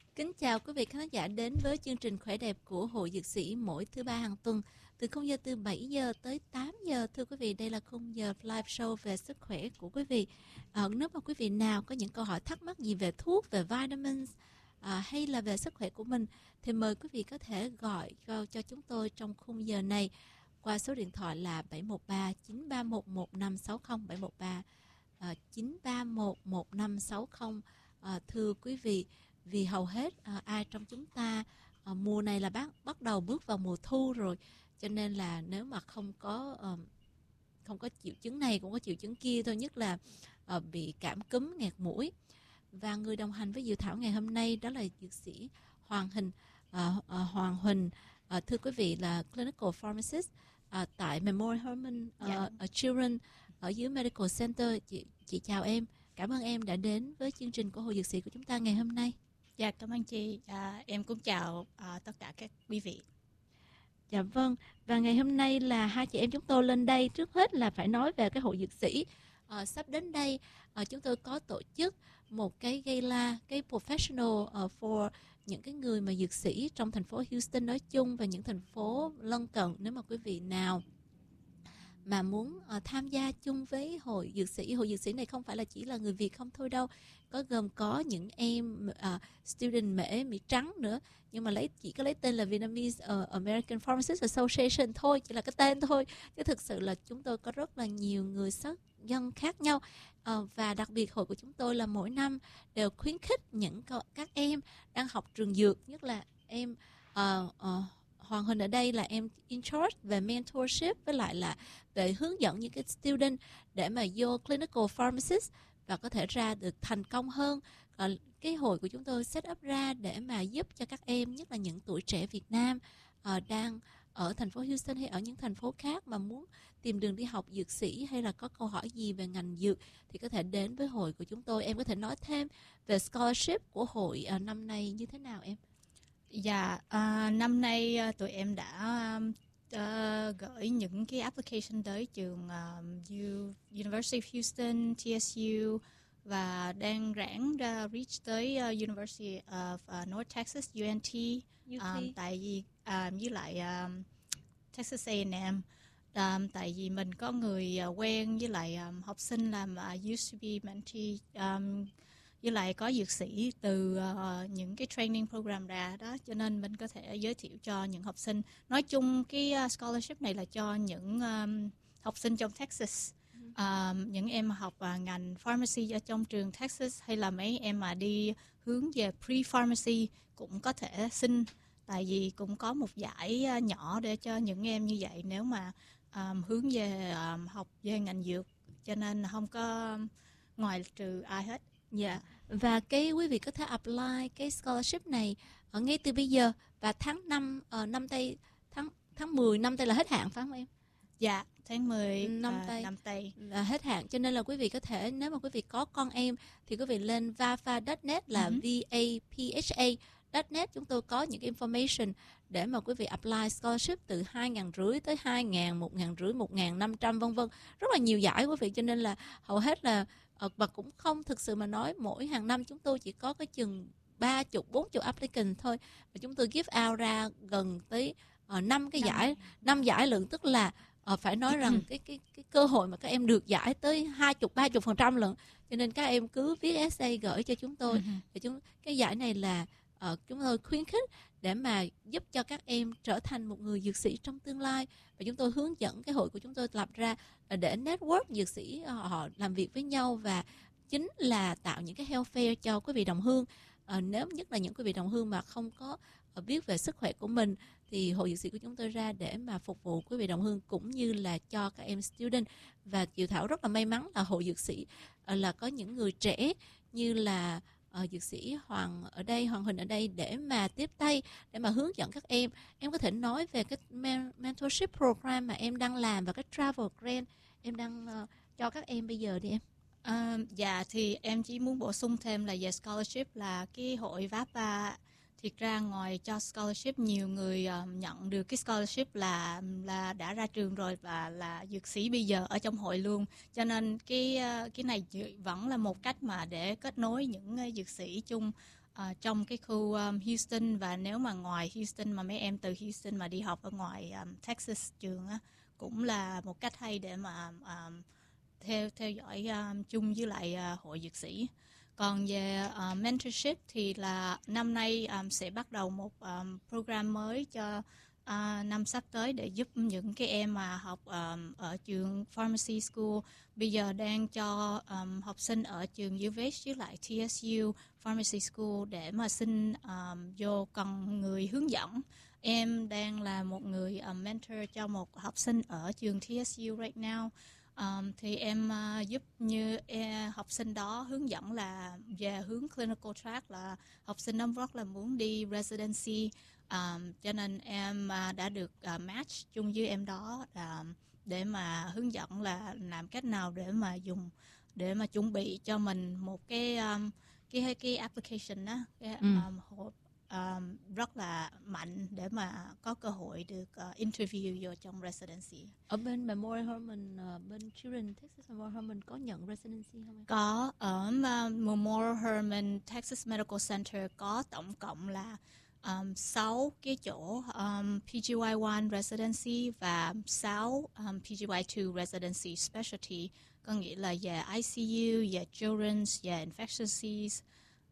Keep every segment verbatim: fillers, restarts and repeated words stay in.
Kính chào quý vị khán giả đến với chương trình Khỏe đẹp của Hội Dược sĩ mỗi thứ ba hàng tuần từ khung giờ từ bảy giờ tới tám giờ. Thưa quý vị, đây là khung giờ live show về sức khỏe của quý vị. À, nếu mà quý vị nào có những câu hỏi thắc mắc gì về thuốc, về vitamins à, hay là về sức khỏe của mình thì mời quý vị có thể gọi cho, cho chúng tôi trong khung giờ này qua số điện thoại là bảy một ba chín ba một một năm sáu không, bảy một ba chín ba một một năm sáu không. À, thưa quý vị, vì hầu hết à, ai trong chúng ta à, mùa này là bắt bắt đầu bước vào mùa thu rồi, cho nên là nếu mà không có à, không có triệu chứng này cũng có triệu chứng kia thôi, nhất là à, bị cảm cúm, nghẹt mũi. Và người đồng hành với Diệu Thảo ngày hôm nay đó là dược sĩ Hoàng Hình à, à, Hoàng Huỳnh, à, thưa quý vị là clinical pharmacist à, tại Memorial Hermann uh, yeah. Children ở dưới Medical Center. Chị, chị chào em, cảm ơn em đã đến với chương trình của Hội Dược sĩ của chúng ta ngày hôm nay. Dạ, cảm ơn chị. À, em cũng chào à, tất cả các quý vị. Dạ vâng, và ngày hôm nay là hai chị em chúng tôi lên đây. Trước hết là phải nói về cái Hội Dược sĩ. À, sắp đến đây à, chúng tôi có tổ chức một cái gala, cái professional uh, for những cái người mà dược sĩ trong thành phố Houston nói chung và những thành phố lân cận. Nếu mà quý vị nào mà muốn uh, tham gia chung với Hội Dược sĩ, Hội Dược sĩ này không phải là chỉ là người Việt không thôi đâu, có gồm có những em uh, student Mễ, Mỹ trắng nữa, nhưng mà lấy chỉ có lấy tên là Vietnamese uh, American Pharmacists Association thôi, chỉ là cái tên thôi, chứ thực sự là chúng tôi có rất là nhiều người sắc dân khác nhau. Uh, và đặc biệt hội của chúng tôi là mỗi năm đều khuyến khích những các em đang học trường dược, nhất là em uh, uh, Hoàng Huỳnh ở đây là em in charge về mentorship với lại là về hướng dẫn những cái student để mà vô clinical pharmacist và có thể ra được thành công hơn. Còn cái hội của chúng tôi set up ra để mà giúp cho các em, nhất là những tuổi trẻ Việt Nam uh, đang ở thành phố Houston hay ở những thành phố khác mà muốn tìm đường đi học dược sĩ hay là có câu hỏi gì về ngành dược thì có thể đến với hội của chúng tôi. Em có thể nói thêm về scholarship của hội uh, năm nay như thế nào em? Dạ, uh, năm nay uh, tụi em đã uh, gửi những cái application tới trường uh, U, University of Houston, T S U và đang ráng uh, reach tới uh, University of uh, North Texas, U N T, um, tại vì um, với lại um, Texas A and M. Um, tại vì mình có người uh, quen với lại um, học sinh làm uh, used to be mentee, um, với lại có dược sĩ từ uh, những cái training program ra đó, cho nên mình có thể giới thiệu cho những học sinh. Nói chung cái uh, scholarship này là cho những um, học sinh trong Texas, um, những em học uh, ngành pharmacy ở trong trường Texas, hay là mấy em mà đi hướng về pre-pharmacy cũng có thể xin, tại vì cũng có một giải uh, nhỏ để cho những em như vậy nếu mà um, hướng về um, học về ngành dược, cho nên không có ngoài trừ ai hết. Dạ, yeah. Và cái quý vị có thể apply cái scholarship này ở ngay từ bây giờ, và tháng năm uh, năm tây tháng tháng mười năm tây là hết hạn phải không em? Dạ, tháng mười năm uh, tây năm tây là hết hạn, cho nên là quý vị có thể, nếu mà quý vị có con em thì quý vị lên vafa chấm net là uh-huh. V A P H A chấm net, chúng tôi có những cái information để mà quý vị apply scholarship từ hai ngàn rưỡi tới hai ngàn, một ngàn rưỡi, một ngàn năm trăm vân vân, rất là nhiều giải quý vị, cho nên là hầu hết là và cũng không, thực sự mà nói mỗi hàng năm chúng tôi chỉ có cái chừng ba chục bốn chục applicant thôi, và chúng tôi give out ra gần tới uh, năm cái giải, năm giải lượng, tức là uh, phải nói rằng cái cái cái cơ hội mà các em được giải tới hai chục ba chục phần trăm lận, cho nên các em cứ viết essay gửi cho chúng tôi. Thì chúng cái giải này là uh, chúng tôi khuyến khích để mà giúp cho các em trở thành một người dược sĩ trong tương lai, và chúng tôi hướng dẫn cái hội của chúng tôi lập ra để network dược sĩ họ, họ làm việc với nhau, và chính là tạo những cái health fair cho quý vị đồng hương. À, nếu nhất là những quý vị đồng hương mà không có biết về sức khỏe của mình thì hội dược sĩ của chúng tôi ra để mà phục vụ quý vị đồng hương cũng như là cho các em student. Và Diệu Thảo rất là may mắn là hội dược sĩ là có những người trẻ như là Uh, dược sĩ Hoàng ở đây, Hoàng Huỳnh ở đây để mà tiếp tay, để mà hướng dẫn các em. Em có thể nói về cái mentorship program mà em đang làm và cái travel grant em đang uh, cho các em bây giờ đi em. Uh, dạ, thì em chỉ muốn bổ sung thêm là về scholarship là cái hội VAPA, thiệt ra ngoài cho scholarship nhiều người uh, nhận được cái scholarship là là đã ra trường rồi và là dược sĩ bây giờ ở trong hội luôn, cho nên cái uh, cái này vẫn là một cách mà để kết nối những uh, dược sĩ chung uh, trong cái khu um, Houston, và nếu mà ngoài Houston mà mấy em từ Houston mà đi học ở ngoài um, Texas trường á, cũng là một cách hay để mà um, theo theo dõi um, chung với lại uh, hội dược sĩ. Còn về uh, mentorship thì là năm nay um, sẽ bắt đầu một um, program mới cho uh, năm sắp tới để giúp những cái em mà học um, ở trường Pharmacy School bây giờ đang cho um, học sinh ở trường u vê hát với lại tê ét u Pharmacy School để mà xin um, vô cần người hướng dẫn. Em đang là một người um, mentor cho một học sinh ở trường tê ét u right now. Um, thì em uh, giúp như uh, học sinh đó hướng dẫn là về hướng clinical track, là học sinh đó rất là muốn đi residency, um, cho nên em uh, đã được uh, match chung với em đó uh, để mà hướng dẫn là làm cách nào để mà dùng để mà chuẩn bị cho mình một cái um, cái cái application đó, cái, ừ. um, Um, rất là mạnh để mà có cơ hội được uh, interview vô trong residency. Ở bên Memorial Hermann, uh, bên Children Texas Memorial Hermann có nhận residency không em? Có, ở uh, Memorial Hermann Texas Medical Center có tổng cộng là um, sáu cái chỗ um, pê giê i một residency và sáu um, pê giê i hai residency specialty, có nghĩa là về i xê u, về children's, về infectious disease,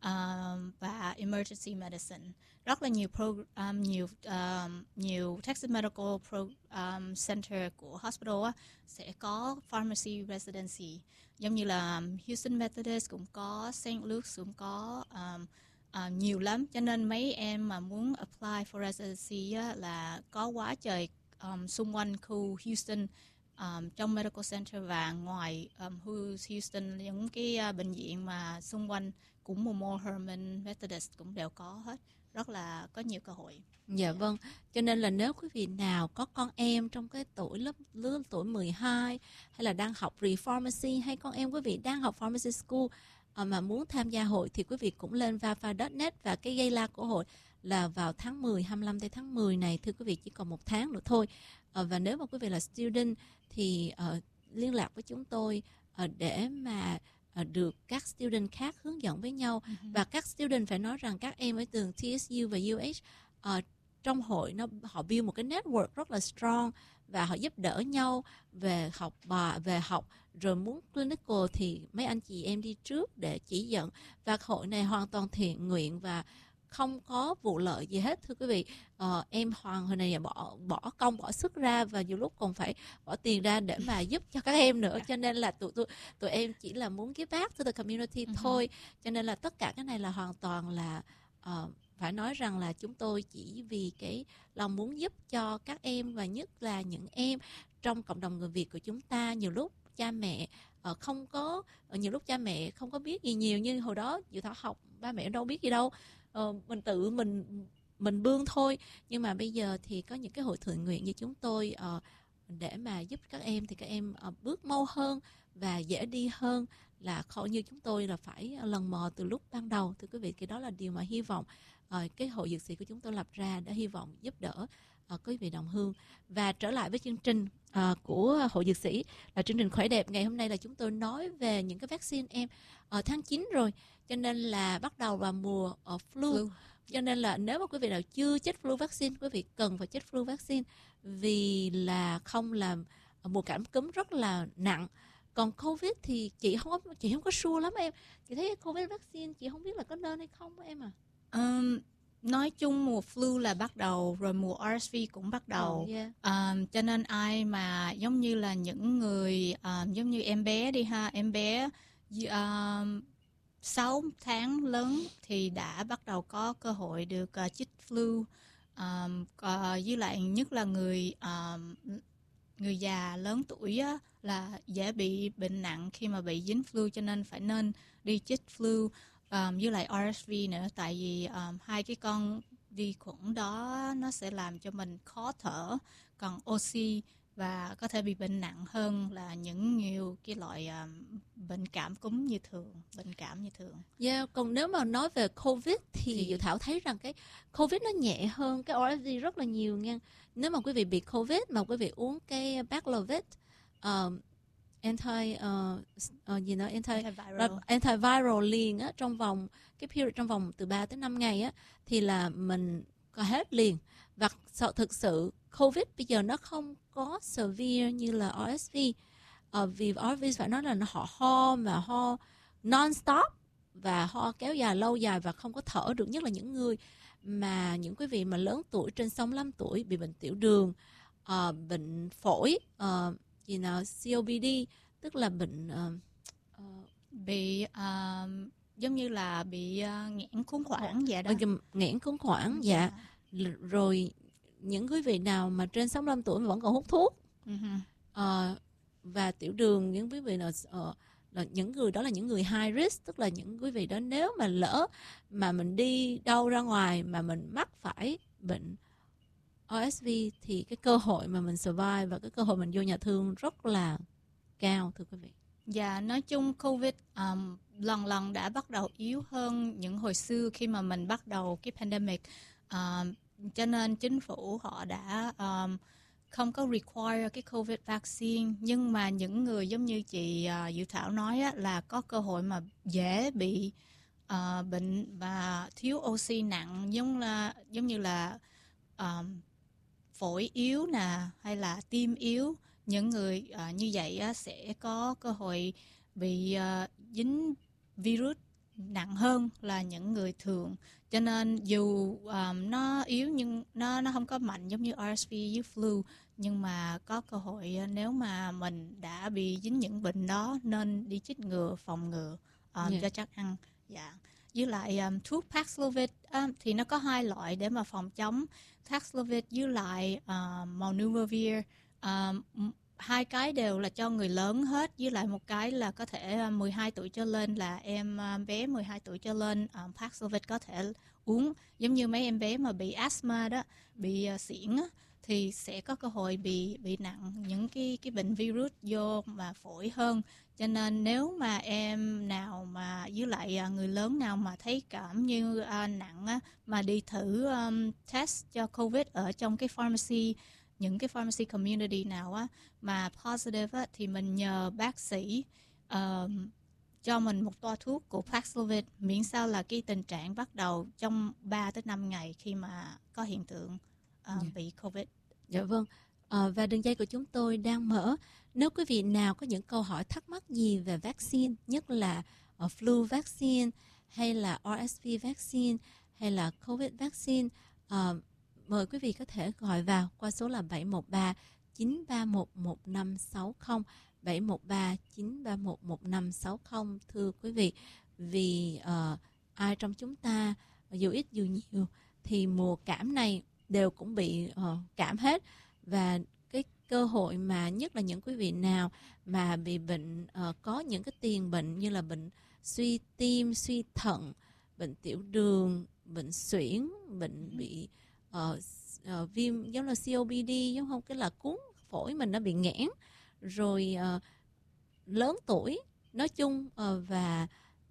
Um, và emergency medicine. Rất là nhiều pro, um, nhiều um, nhiều Texas Medical Pro, um, Center của hospital á, sẽ có pharmacy residency, giống như là Houston Methodist cũng có, Saint Luke's cũng có, um, uh, nhiều lắm. Cho nên mấy em mà muốn apply for residency á, là có quá trời um, xung quanh khu Houston, um, trong medical center và ngoài um, Houston, những cái uh, bệnh viện mà xung quanh cũng Memorial Hermann Methodist cũng đều có hết, rất là có nhiều cơ hội. Dạ vâng, cho nên là nếu quý vị nào có con em trong cái tuổi lớp lứa tuổi mười hai hay là đang học re-pharmacy, hay con em quý vị đang học pharmacy school mà muốn tham gia hội thì quý vị cũng lên vafa chấm net, và cái gala của hội là vào tháng mười, hai mươi lăm tới tháng mười này, thưa quý vị, chỉ còn một tháng nữa thôi. Và nếu mà quý vị là student thì uh, liên lạc với chúng tôi uh, để mà được các student khác hướng dẫn với nhau. Uh-huh. Và các student phải nói rằng các em ở trường tê ét u và u hát uh, trong hội nó họ build một cái network rất là strong, và họ giúp đỡ nhau về học bà về học rồi muốn clinical thì mấy anh chị em đi trước để chỉ dẫn. Và hội này hoàn toàn thiện nguyện và không có vụ lợi gì hết, thưa quý vị. Ờ, em Hoàng hồi này bỏ bỏ công bỏ sức ra, và nhiều lúc còn phải bỏ tiền ra để mà giúp cho các em nữa, cho nên là tụi tụi tụi em chỉ là muốn give back to the community uh-huh. thôi. Cho nên là tất cả cái này là hoàn toàn là uh, phải nói rằng là chúng tôi chỉ vì cái lòng muốn giúp cho các em, và nhất là những em trong cộng đồng người Việt của chúng ta. Nhiều lúc cha mẹ uh, không có uh, nhiều lúc cha mẹ không có biết gì nhiều, như hồi đó Diệu Thảo học ba mẹ đâu biết gì đâu. Uh, mình tự mình mình bươn thôi. Nhưng mà bây giờ thì có những cái hội thiện nguyện như chúng tôi uh, để mà giúp các em, thì các em uh, bước mau hơn và dễ đi hơn là không như chúng tôi là phải lần mò từ lúc ban đầu. Thưa quý vị, cái đó là điều mà hy vọng uh, cái hội dược sĩ của chúng tôi lập ra để hy vọng giúp đỡ uh, quý vị đồng hương. Và trở lại với chương trình uh, của hội dược sĩ là chương trình khỏe đẹp. Ngày hôm nay là chúng tôi nói về những cái vaccine em ở uh, tháng chín rồi, cho nên là bắt đầu vào mùa uh, flu. flu. Cho nên là nếu mà quý vị nào chưa chích flu vaccine, quý vị cần phải chích flu vaccine, vì là không làm mùa cảm cúm rất là nặng. Còn Covid thì chị không có, chị không có sure lắm em. Chị thấy Covid vaccine chị không biết là có nên hay không em à. Um, nói chung mùa flu là bắt đầu rồi, mùa rờ ét vê cũng bắt đầu. Oh, yeah. um, cho nên ai mà giống như là những người um, giống như em bé đi ha, em bé um, sáu tháng lớn thì đã bắt đầu có cơ hội được uh, chích flu. Um, uh, với lại nhất là người um, người già lớn tuổi á, là dễ bị bệnh nặng khi mà bị dính flu, cho nên phải nên đi chích flu um, với lại rờ ét vê nữa, tại vì um, hai cái con vi khuẩn đó nó sẽ làm cho mình khó thở, còn oxy, và có thể bị bệnh nặng hơn là những nhiều cái loại um, bệnh cảm cúm như thường, bệnh cảm như thường. Yeah, còn nếu mà nói về Covid thì, thì... Diệu Thảo thấy rằng cái Covid nó nhẹ hơn cái rờ ét vê rất là nhiều nha. Nếu mà quý vị bị Covid mà quý vị uống cái Paxlovid uh, anti uh, uh, gì nữa anti Antiviral. antiviral liền á, trong vòng cái period trong vòng từ ba tới năm ngày á, thì là mình có hết liền. Và sợ thực sự COVID bây giờ nó không có severe như là rờ ét vê. Uh, vì rờ ét vê phải nói là nó họ ho mà ho non-stop và ho kéo dài lâu dài và không có thở được, nhất là những người mà những quý vị mà lớn tuổi trên sáu mươi lăm tuổi bị bệnh tiểu đường, uh, bệnh phổi, uh, gì nào xê ô pê đê, tức là bệnh uh, uh, bị uh, giống như là bị uh, nghẽn khuôn khoản vậy đó. Nghẽn khuôn khoản, dạ. dạ. Rồi những quý vị nào mà trên sáu mươi lăm tuổi mà vẫn còn hút thuốc, uh-huh. uh, và tiểu đường, những quý vị nào uh, là những người đó là những người high risk, tức là những quý vị đó nếu mà lỡ mà mình đi đâu ra ngoài mà mình mắc phải bệnh rờ ét vê thì cái cơ hội mà mình survive và cái cơ hội mình vô nhà thương rất là cao, thưa quý vị. Dạ, nói chung COVID um, lần lần đã bắt đầu yếu hơn những hồi xưa khi mà mình bắt đầu cái pandemic, um, cho nên chính phủ họ đã um, không có require cái COVID vaccine, nhưng mà những người giống như chị uh, Diệu Thảo nói á, là có cơ hội mà dễ bị uh, bệnh và thiếu oxy nặng, giống là giống như là um, phổi yếu nè, hay là tim yếu. Những người uh, như vậy á, sẽ có cơ hội bị uh, dính virus nặng hơn là những người thường. Cho nên dù um, nó yếu nhưng nó nó không có mạnh giống như rờ ét vê với flu, nhưng mà có cơ hội nếu mà mình đã bị dính những bệnh đó nên đi chích ngừa, phòng ngừa um, yeah. cho chắc ăn. Dạ. Với lại um, thuốc Paxlovid um, thì nó có hai loại để mà phòng chống. Paxlovid với lại uh, Molnupiravir, um, hai cái đều là cho người lớn hết, với lại một cái là có thể mười hai tuổi trở lên, là em bé mười hai tuổi trở lên, um, Paxlovid có thể uống. Giống như mấy em bé mà bị asthma đó, bị uh, sỉn á, thì sẽ có cơ hội bị bị nặng những cái cái bệnh virus vô mà phổi hơn. Cho nên nếu mà em nào mà với lại uh, người lớn nào mà thấy cảm như uh, nặng á, mà đi thử um, test cho COVID ở trong cái pharmacy, những cái pharmacy community nào á mà positive á, thì mình nhờ bác sĩ uh, cho mình một toa thuốc của Paxlovid, miễn sao là cái tình trạng bắt đầu trong ba tới năm ngày khi mà có hiện tượng uh, yeah. bị COVID. Dạ vâng. À, và đường dây của chúng tôi đang mở. Nếu quý vị nào có những câu hỏi thắc mắc gì về vaccine, nhất là uh, flu vaccine hay là rờ ét vê vaccine hay là COVID vaccine, uh, mời quý vị có thể gọi vào qua số là bảy một ba chín ba một một năm sáu không, bảy một ba chín ba một một năm sáu không. Thưa quý vị, vì uh, ai trong chúng ta dù ít dù nhiều thì mùa cảm này đều cũng bị uh, cảm hết, và cái cơ hội mà nhất là những quý vị nào mà bị bệnh uh, có những cái tiền bệnh như là bệnh suy tim, suy thận, bệnh tiểu đường, bệnh suyễn, bệnh bị uh, uh, viêm giống là xê ô pê đê, giống không, cái là cuống phổi mình nó bị nghẽn, rồi uh, lớn tuổi nói chung, uh, và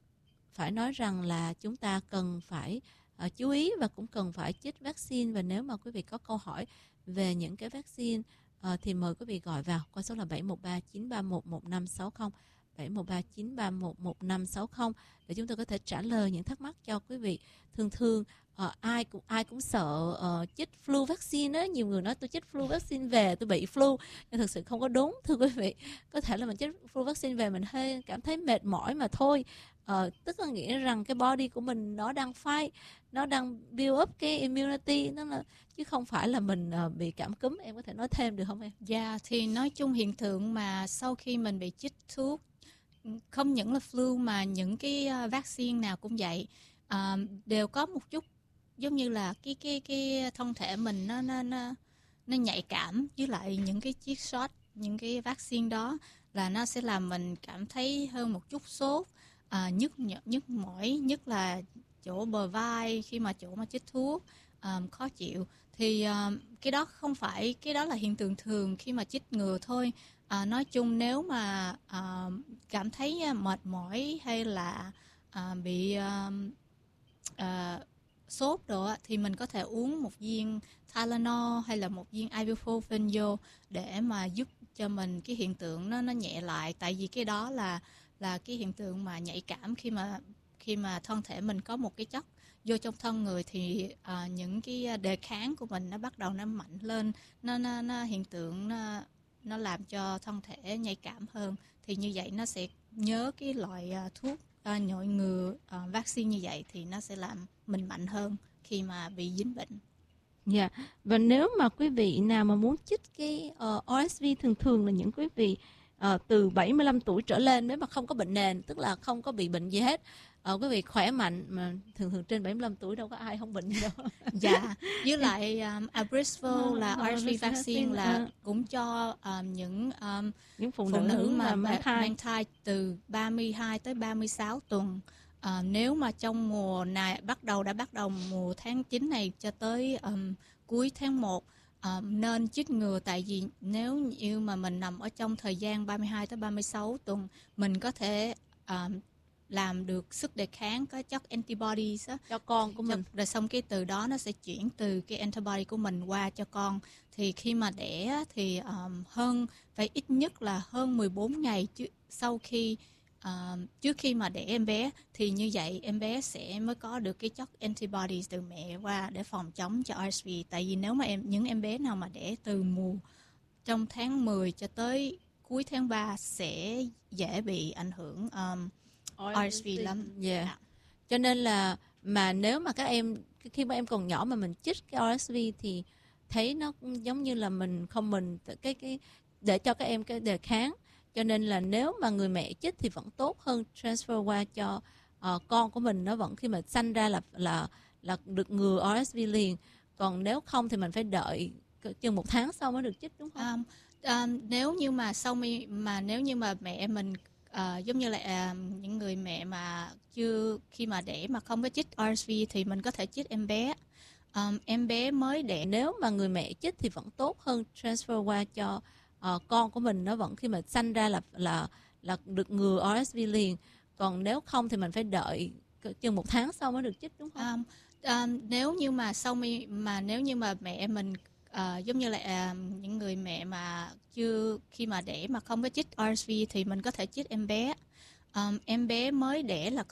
phải nói rằng là chúng ta cần phải uh, chú ý và cũng cần phải chích vaccine. Và nếu mà quý vị có câu hỏi về những cái vaccine uh, thì mời quý vị gọi vào qua số là bảy một ba chín ba một một năm sáu không, bảy một ba chín ba một một năm sáu không để chúng tôi có thể trả lời những thắc mắc cho quý vị. Thường thường uh, ai cũng ai cũng sợ uh, chích flu vaccine á, nhiều người nói tôi chích flu vaccine về tôi bị flu, nhưng thực sự không có đúng, thưa quý vị. Có thể là mình chích flu vaccine về mình hơi cảm thấy mệt mỏi mà thôi. Uh, tức là nghĩa rằng cái body của mình nó đang fight, nó đang build up cái immunity, nó là, chứ không phải là mình uh, bị cảm cúm. Em có thể nói thêm được không em? Dạ, yeah, thì nói chung hiện tượng mà sau khi mình bị chích thuốc, không những là flu mà những cái vaccine nào cũng vậy, uh, đều có một chút giống như là cái cái cái thân thể mình nó nó nó nó nhạy cảm với lại những cái chiếc shot, những cái vaccine đó, là nó sẽ làm mình cảm thấy hơn một chút sốt, uh, nhức nhức mỏi, nhất là chỗ bờ vai khi mà chỗ mà chích thuốc, um, khó chịu. Thì um, cái đó không phải, cái đó là hiện tượng thường khi mà chích ngừa thôi. À, nói chung nếu mà à, cảm thấy mệt mỏi hay là à, bị à, à, sốt đồ á, thì mình có thể uống một viên Tylenol hay là một viên ibuprofen vô để mà giúp cho mình cái hiện tượng nó nó nhẹ lại. Tại vì cái đó là là cái hiện tượng mà nhạy cảm, khi mà khi mà thân thể mình có một cái chất vô trong thân người thì uh, những cái đề kháng của mình nó bắt đầu nó mạnh lên, nó nó, nó hiện tượng nó nó làm cho thân thể nhạy cảm hơn. Thì như vậy nó sẽ nhớ cái loại uh, thuốc uh, nhồi ngừa uh, vaccine như vậy thì nó sẽ làm mình mạnh hơn khi mà bị dính bệnh. Dạ. Yeah. Và nếu mà quý vị nào mà muốn chích cái uh, rờ ét vê, thường thường là những quý vị uh, từ bảy mươi lăm tuổi trở lên, nếu mà không có bệnh nền, tức là không có bị bệnh gì hết, uh, quý vị khỏe mạnh, mà thường thường trên bảy mươi lăm tuổi đâu có ai không bệnh gì đâu. Dạ, với lại um, Abrysvo là rờ ét vê vaccine là cũng cho um, những um, những phụ, phụ nữ, nữ mà mang thai. mang thai từ ba mươi hai tới ba mươi sáu tuần. Uh, nếu mà trong mùa này bắt đầu đã bắt đầu mùa tháng chín này cho tới um, cuối tháng một um, nên chích ngừa. Tại vì nếu như mà mình nằm ở trong thời gian ba mươi hai tới ba mươi sáu tuần, mình có thể um, làm được sức đề kháng, có chất antibodies á, cho con của mình. Rồi xong cái từ đó nó sẽ chuyển từ cái antibody của mình qua cho con. Thì khi mà đẻ thì um, hơn phải ít nhất là hơn mười bốn ngày chứ, sau khi uh, trước khi mà đẻ em bé, thì như vậy em bé sẽ mới có được cái chất antibodies từ mẹ qua để phòng chống cho rờ ét vê. Tại vì nếu mà em những em bé nào mà đẻ từ mùa trong tháng mười cho tới cuối tháng ba sẽ dễ bị ảnh hưởng um, rờ ét vê lắm. Yeah. Yeah. Cho nên là mà nếu mà các em khi mà em còn nhỏ mà mình chích cái rờ ét vê thì thấy nó cũng giống như là mình không mình cái cái để cho các em cái đề kháng. Cho nên là nếu mà người mẹ chích thì vẫn tốt hơn transfer qua cho uh, con của mình, nó vẫn khi mà sanh ra là là là được ngừa rờ ét vê liền. Còn nếu không thì mình phải đợi chừng một tháng sau mới được chích, đúng không? Um, um, nếu như mà sau mi mà nếu như mà mẹ mình uh, giống như là uh, những người mẹ mà chưa khi mà đẻ mà không có chích rờ ét vê thì mình có thể chích em bé. Um, em bé mới đẻ, nếu mà người mẹ chích thì vẫn tốt hơn transfer qua cho uh, con của mình, nó vẫn khi mà sanh ra là là là được ngừa rờ ét vê liền. Còn nếu không thì mình phải đợi chừng một tháng sau mới được chích, đúng không? Um, um, nếu như mà sau mi mà nếu như mà mẹ mình uh, giống như là uh, những người mẹ mà chưa khi mà đẻ mà không có chích rờ ét vê thì mình có thể chích em bé. Um, em bé mới đẻ là